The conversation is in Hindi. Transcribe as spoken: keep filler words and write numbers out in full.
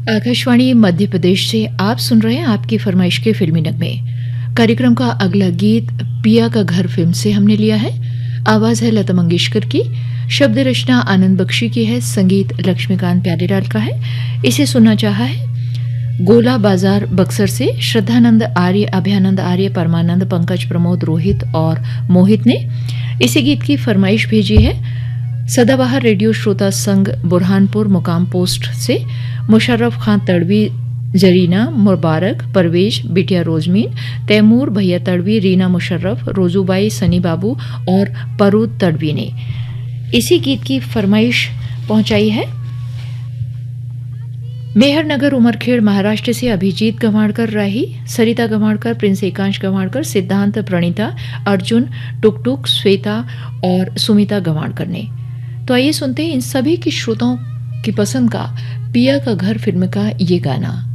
आकाशवाणी मध्य प्रदेश से आप सुन रहे हैं आपकी फरमाइश के फिल्मी नगमे। कार्यक्रम का अगला गीत पिया का घर फिल्म से हमने लिया है। आवाज है लता मंगेशकर की, शब्द रचना आनंद बख्शी की है, संगीत लक्ष्मीकांत प्यारेलाल का है। इसे सुनना चाहा है गोला बाजार बक्सर से श्रद्धानंद आर्य, अभयानंद आर्य, परमानंद, पंकज, प्रमोद, रोहित और मोहित ने। इसी गीत की फरमाइश भेजी है सदाबहार रेडियो श्रोता संघ बुरहानपुर मुकाम पोस्ट से मुशर्रफ खां तड़वी, जरीना मुबारक, परवेज, बिटिया रोजमीन, तैमूर, भैया तड़वी, रीना मुशर्रफ, रोजूबाई, सनी बाबू और परूद तड़वी ने इसी गीत की फरमाइश पहुंचाई है। मेहरनगर उमरखेड़ महाराष्ट्र से अभिजीत गवाणकर, राही, सरिता गवाणकर, प्रिंस एकांश गवाणकर, सिद्धांत, प्रणीता, अर्जुन, टुकटुक, श्वेता और सुमिता गवाणकर ने। तो आइए सुनते हैं इन सभी की श्रोताओं की पसंद का पिया का घर फिल्म का ये गाना।